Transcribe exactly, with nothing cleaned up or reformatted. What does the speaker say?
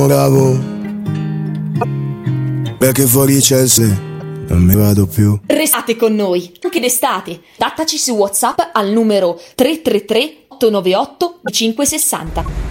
Bravo, perché fuori c'è il se, non mi vado più. Restate con noi, anche d'estate. Tattaci su WhatsApp al numero tre tre tre otto nove otto cinque sei zero.